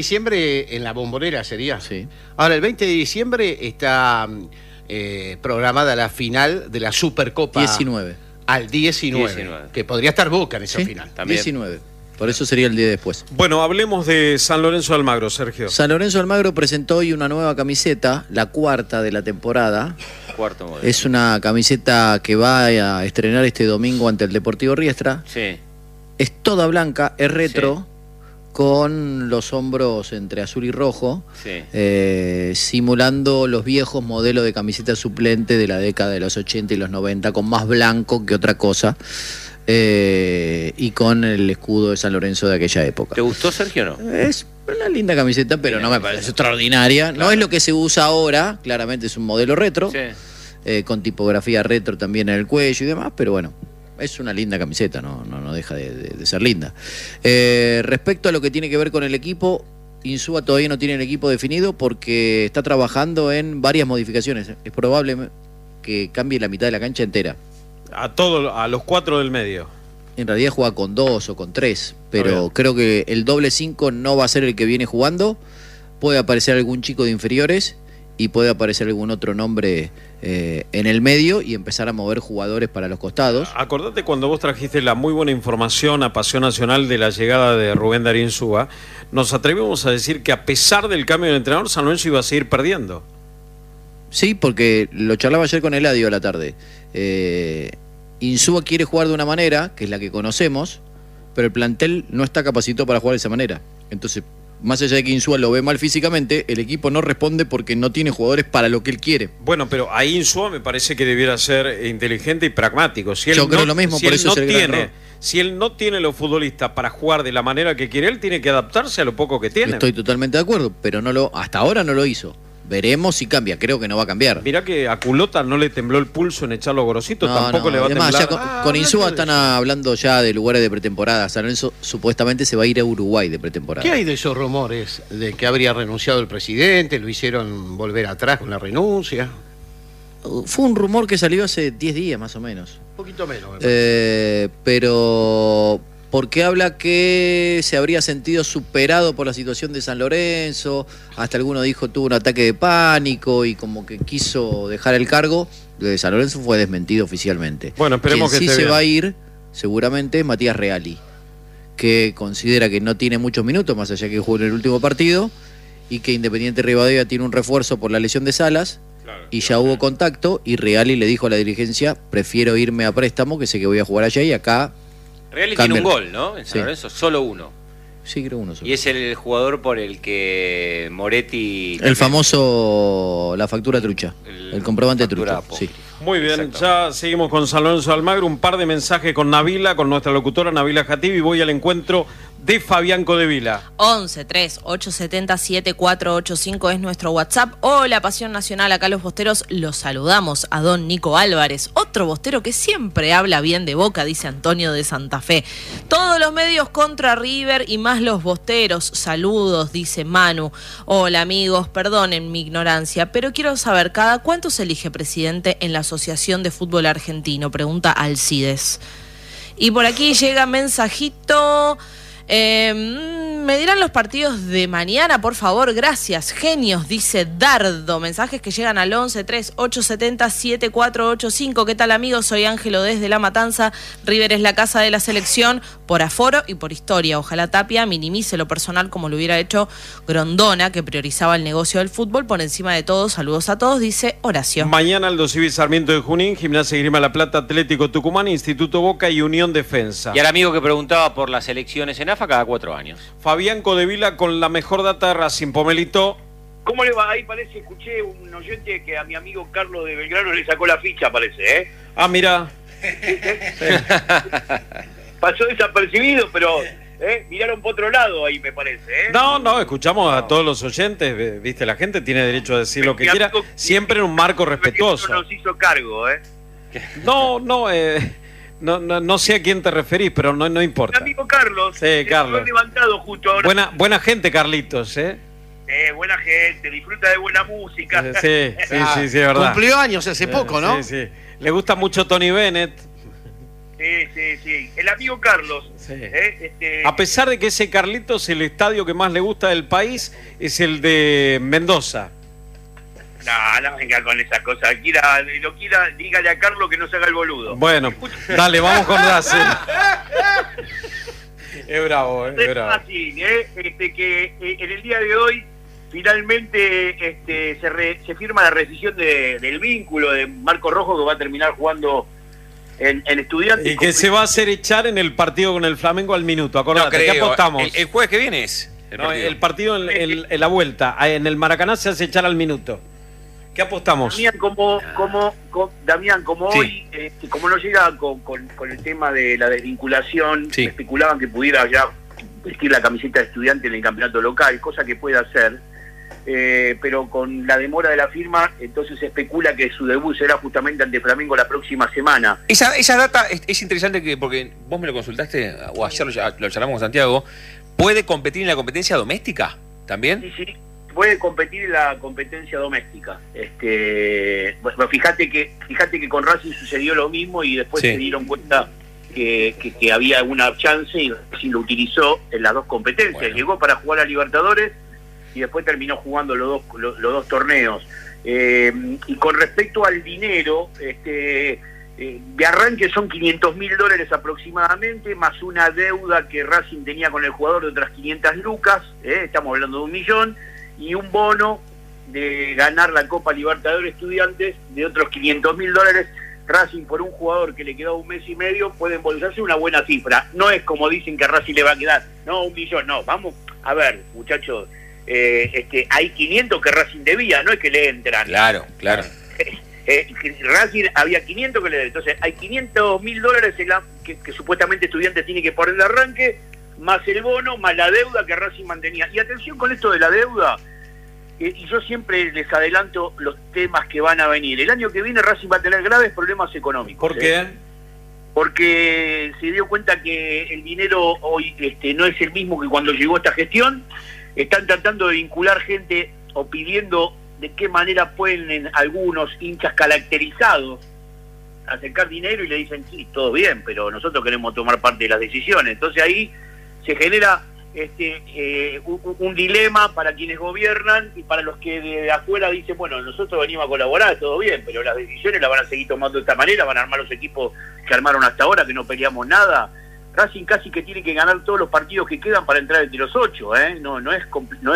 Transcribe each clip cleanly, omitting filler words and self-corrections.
Diciembre en la Bombonera sería. Sí. Ahora, el 20 de diciembre está programada la final de la Supercopa. 19. Al 19, 19. que podría estar Boca en esa Sí, final. También. 19. Por eso sería el día después. Bueno, hablemos de San Lorenzo de Almagro, Sergio. San Lorenzo de Almagro presentó hoy una nueva camiseta, la cuarta de la temporada. Cuarto modelo. Es una camiseta que va a estrenar este domingo ante el Deportivo Riestra. Sí. Es toda blanca, es retro, con los hombros entre azul y rojo, Sí. simulando los viejos modelos de camiseta suplente de la década de los 80 y los 90, con más blanco que otra cosa, y con el escudo de San Lorenzo de aquella época. ¿Te gustó, Sergio, o no? Es una linda camiseta, pero no me parece extraordinaria. No es lo que se usa ahora, claramente es un modelo retro, Sí. con tipografía retro también en el cuello y demás, pero bueno, es una linda camiseta, no deja de ser linda. Respecto a lo que tiene que ver con el equipo, Insúa todavía no tiene el equipo definido porque está trabajando en varias modificaciones. Es probable que cambie la mitad de la cancha entera. A los 4 del medio. En realidad juega con 2 o con 3, pero bien. creo que el doble 5 no va a ser el que viene jugando. Puede aparecer algún chico de inferiores y puede aparecer algún otro nombre en el medio y empezar a mover jugadores para los costados. Acordate cuando vos trajiste la muy buena información a Pasión Nacional de la llegada de Rubén Darín Insúa, nos atrevimos a decir que a pesar del cambio de entrenador, San Lorenzo iba a seguir perdiendo. Sí, porque lo charlaba ayer con Eladio a la tarde. Insúa quiere jugar de una manera, que es la que conocemos, pero el plantel no está capacitado para jugar de esa manera. Entonces, más allá de que Insúa lo ve mal físicamente, el equipo no responde porque no tiene jugadores para lo que él quiere. Bueno, pero ahí Insúa me parece que debiera ser inteligente y pragmático. Si él Yo creo lo mismo, si por él eso no es el gran tiene, error. si él no tiene los futbolistas para jugar de la manera que quiere, él tiene que adaptarse a lo poco que tiene. Estoy totalmente de acuerdo, pero hasta ahora no lo hizo. Veremos si cambia, creo que no va a cambiar. Mirá que a Culota no le tembló el pulso en echarlo a Gorosito, tampoco le va a Además, temblar. ya con Insúa están hablando ya de lugares de pretemporada. San Lorenzo supuestamente se va a ir a Uruguay de pretemporada. ¿Qué hay de esos rumores de que habría renunciado el presidente? ¿Lo hicieron volver atrás con la renuncia? Fue un rumor que salió hace 10 días más o menos. Un poquito menos. Me parece. Pero porque habla que se habría sentido superado por la situación de San Lorenzo, hasta alguno dijo tuvo un ataque de pánico y como que quiso dejar el cargo. Lo de San Lorenzo fue desmentido oficialmente. Bueno, esperemos Quien que sí esté se bien. va a ir, seguramente, es Matías Reali, que considera que no tiene muchos minutos, más allá que jugó en el último partido, y que Independiente Rivadavia tiene un refuerzo por la lesión de Salas, y ya hubo contacto, y Reali le dijo a la dirigencia, prefiero irme a préstamo, que sé que voy a jugar allá, y acá... Reali Cambia tiene un el- gol, ¿no? En San Sí. Lorenzo, solo uno. Sí, creo uno solo. Y es el jugador por el que Moretti... El también- famoso, la factura trucha, el comprobante factura trucha, sí. Muy bien, Exactamente. ya seguimos con San Lorenzo de Almagro, un par de mensajes con Nabila, con nuestra locutora Nabila Jatib, y voy al encuentro de Fabián Codevila. 11 3 870 7485 es nuestro WhatsApp. Hola, Pasión Nacional, acá los bosteros los saludamos a don Nico Álvarez, otro bostero que siempre habla bien de Boca, dice Antonio de Santa Fe. Todos los medios contra River y más los bosteros. Saludos, dice Manu. Hola, amigos, perdonen mi ignorancia, pero quiero saber, ¿cada cuánto se elige presidente en la Asociación de Fútbol Argentino? Pregunta Alcides. Y por aquí llega mensajito. Me dirán los partidos de mañana, por favor, gracias, genios, dice Dardo. Mensajes que llegan al 11 3 870 7485. ¿Qué tal, amigos? Soy Ángelo desde La Matanza. River es la casa de la selección por aforo y por historia. Ojalá Tapia minimice lo personal como lo hubiera hecho Grondona, que priorizaba el negocio del fútbol por encima de todo. Saludos a todos, dice Horacio. Mañana Aldo Civi Sarmiento de Junín, Gimnasia y Grima La Plata, Atlético Tucumán, Instituto Boca y Unión Defensa. Y al amigo que preguntaba por las elecciones en AFA cada 4 años. Fabián Codevila con la mejor data de Racing, Pomelito. ¿Cómo le va? Ahí parece, escuché un oyente que a mi amigo Carlos de Belgrano le sacó la ficha, parece, ¿eh? Ah, mira. Pasó desapercibido, pero miraron por otro lado ahí, me parece, ¿eh? No, escuchamos a todos los oyentes, viste, la gente tiene derecho a decir lo que quiera, siempre en un marco respetuoso. No nos hizo cargo, ¿eh? No sé a quién te referís, pero no Mi importa. amigo Carlos. Sí, Carlos. Fue levantado justo ahora. Buena gente, Carlitos, ¿eh? Buena gente, disfruta de buena música. Sí, es verdad. Cumplió años hace poco, ¿no? Sí. Le gusta mucho Tony Bennett. Sí. El amigo Carlos. Sí. A pesar de que ese Carlitos, el estadio que más le gusta del país es el de Mendoza. No venga con esas cosas. Dígale a Carlos que no se haga el boludo. Bueno, dale, vamos con Racing. Es bravo, es bravo. Así, que en el día de hoy finalmente se firma la rescisión del vínculo de Marco Rojo, que va a terminar jugando en Estudiantes. Y que se va a hacer echar en el partido con el Flamengo al minuto. Acordate, ¿qué apostamos? El jueves que viene es el partido en la vuelta. En el Maracaná se hace echar al minuto. ¿Qué apostamos? Damián, como sí. Hoy, como no llega con el tema de la desvinculación, sí. especulaban que pudiera ya vestir la camiseta de Estudiante en el campeonato local, cosa que puede hacer, pero con la demora de la firma, entonces se especula que su debut será justamente ante Flamengo la próxima semana. Esa data es interesante porque vos me lo consultaste, o ayer lo charlamos con Santiago. ¿Puede competir en la competencia doméstica también? Sí. Puede competir en la competencia doméstica. Bueno, fíjate que con Racing sucedió lo mismo y después se dieron cuenta que había alguna chance y Racing lo utilizó en las dos competencias. Bueno. Llegó para jugar a Libertadores y después terminó jugando los dos torneos. Y con respecto al dinero, de arranque son $500.000 aproximadamente, más una deuda que Racing tenía con el jugador de otras 500 lucas, estamos hablando de 1 millón, y un bono de ganar la Copa Libertadores Estudiantes de otros $500.000. Racing, por un jugador que le quedó 1 mes y medio, puede embolsarse una buena cifra. No es como dicen que a Racing le va a quedar, no, 1 millón, no, vamos a ver, muchachos, hay 500 que Racing debía, no es que le entran. Claro. Racing había 500 que le deben, entonces hay $500.000 que supuestamente Estudiantes tiene que poner de arranque, más el bono, más la deuda que Racing mantenía. Y atención con esto de la deuda, y yo siempre les adelanto los temas que van a venir. El año que viene Racing va a tener graves problemas económicos. ¿Por qué? Porque se dio cuenta que el dinero hoy no es el mismo que cuando llegó esta gestión. Están tratando de vincular gente o pidiendo de qué manera pueden algunos hinchas caracterizados acercar dinero y le dicen, sí, todo bien, pero nosotros queremos tomar parte de las decisiones. Entonces ahí se genera un dilema para quienes gobiernan y para los que de afuera dicen, bueno, nosotros venimos a colaborar, todo bien, pero las decisiones las van a seguir tomando de esta manera, van a armar los equipos que armaron hasta ahora, que no peleamos nada. Racing casi que tiene que ganar todos los partidos que quedan para entrar entre los 8, no es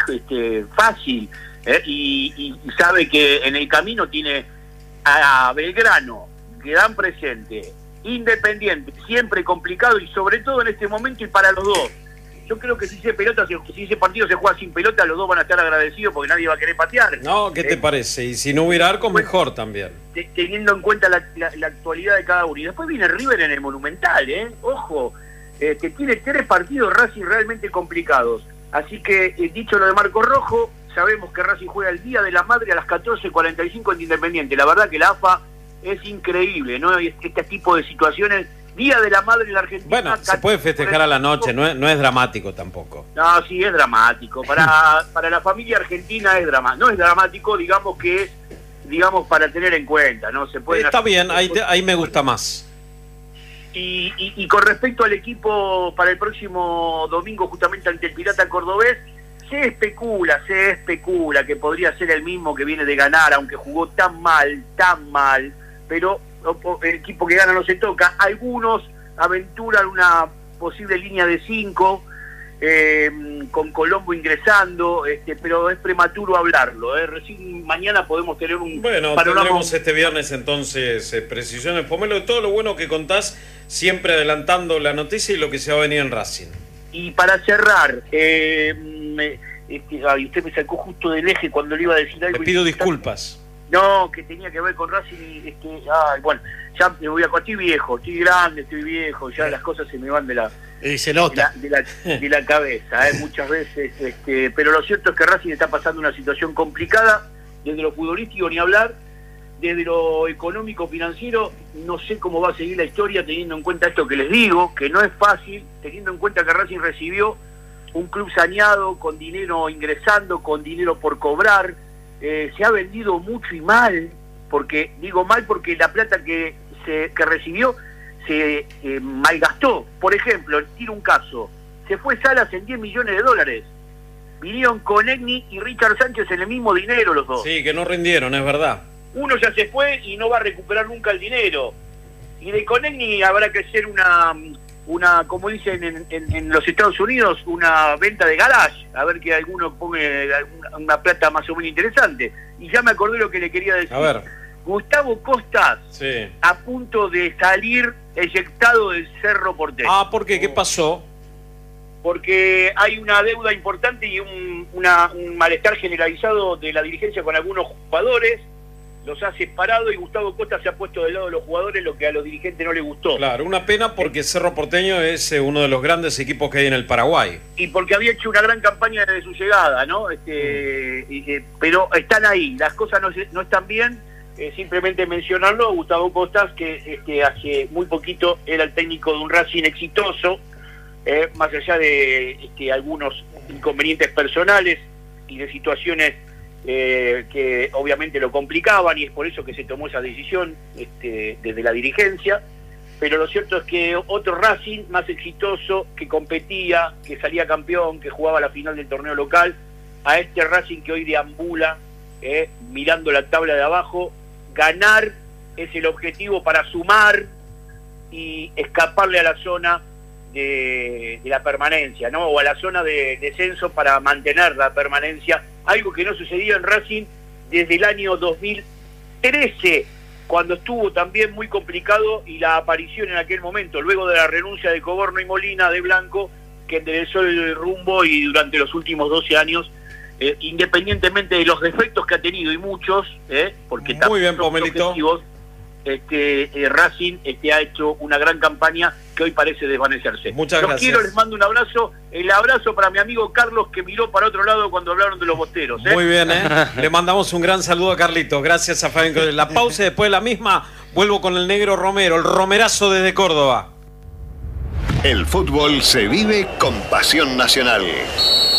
fácil, y sabe que en el camino tiene a Belgrano, que dan presente, Independiente, siempre complicado y sobre todo en este momento y para los dos. Yo creo que si ese partido se juega sin pelota, los dos van a estar agradecidos porque nadie va a querer patear. No, ¿qué te parece? Y si no hubiera arco, mejor también. Teniendo en cuenta la actualidad de cada uno. Y después viene River en el Monumental, ojo, que tiene 3 partidos Racing realmente complicados. Así que, dicho lo de Marco Rojo, sabemos que Racing juega el Día de la Madre a las 14:45 en Independiente. La verdad que la AFA es increíble, ¿no? Este tipo de situaciones, Día de la Madre en la Argentina. Bueno, se puede festejar a la noche, no es dramático tampoco. No, sí, es dramático. Para la familia argentina no es dramático, digamos que es, para tener en cuenta, ¿no? Se puede. Está bien, ahí me gusta más. Y con respecto al equipo para el próximo domingo, justamente ante el Pirata Cordobés, se especula que podría ser el mismo que viene de ganar, aunque jugó tan mal, pero el equipo que gana no se toca. Algunos aventuran una posible línea de 5 con Colombo ingresando, pero es prematuro hablarlo. Recién mañana podemos tener un panorama. Tendremos este viernes entonces precisiones. Pomelo, de todo lo bueno que contás, siempre adelantando la noticia y lo que se va a venir en Racing. Y para cerrar, usted me sacó justo del eje cuando le iba a decir algo. Le pido disculpas. No, que tenía que ver con Racing. Bueno, ya me voy a... Estoy viejo, estoy grande, estoy viejo, ya las cosas se me van de la cabeza, muchas veces. Pero lo cierto es que Racing está pasando una situación complicada, desde lo futbolístico ni hablar, desde lo económico financiero. No sé cómo va a seguir la historia teniendo en cuenta esto que les digo, que no es fácil, teniendo en cuenta que Racing recibió un club saneado, con dinero ingresando, con dinero por cobrar. Se ha vendido mucho y mal, porque la plata que recibió se malgastó. Por ejemplo, tiro un caso, se fue Salas en $10 millones. Vinieron Konechny y Richard Sánchez en el mismo dinero los dos. Sí, que no rindieron, es verdad. Uno ya se fue y no va a recuperar nunca el dinero. Y de Konechny habrá que hacer una como dicen en los Estados Unidos, una venta de garage, a ver que alguno pone una plata más o menos interesante. Y ya me acordé lo que le quería decir. A ver. Gustavo Costas, Sí. a punto de salir eyectado del Cerro Porteño. Ah, ¿por qué? ¿Qué pasó? Porque hay una deuda importante y un malestar generalizado de la dirigencia con algunos jugadores, los ha separado y Gustavo Costa se ha puesto del lado de los jugadores, lo que a los dirigentes no les gustó. Claro, una pena porque Cerro Porteño es uno de los grandes equipos que hay en el Paraguay. Y porque había hecho una gran campaña desde su llegada, ¿no? Pero están ahí, las cosas no están bien. Simplemente mencionarlo, Gustavo Costas, que hace muy poquito era el técnico de un Racing exitoso, más allá de algunos inconvenientes personales y de situaciones que obviamente lo complicaban, y es por eso que se tomó esa decisión desde la dirigencia. Pero lo cierto es que otro Racing más exitoso, que competía, que salía campeón, que jugaba la final del torneo local, a este Racing que hoy deambula mirando la tabla de abajo. Ganar es el objetivo para sumar y escaparle a la zona de la permanencia, ¿no? O a la zona de descenso para mantener la permanencia, algo que no sucedía en Racing desde el año 2013, cuando estuvo también muy complicado, y la aparición en aquel momento, luego de la renuncia de Coborno y Molina, de Blanco, que enderezó el rumbo, y durante los últimos 12 años, independientemente de los defectos que ha tenido, y muchos, porque muy bien, son Pomelito. objetivos, Racing ha hecho una gran campaña que hoy parece desvanecerse. Muchas Los gracias. quiero, les mando un abrazo. El abrazo para mi amigo Carlos, que miró para otro lado cuando hablaron de los bosteros. Muy bien, Le mandamos un gran saludo a Carlitos. Gracias a Fabián. La pausa y después de la misma vuelvo con el negro Romero, el romerazo desde Córdoba. El fútbol se vive con pasión nacional.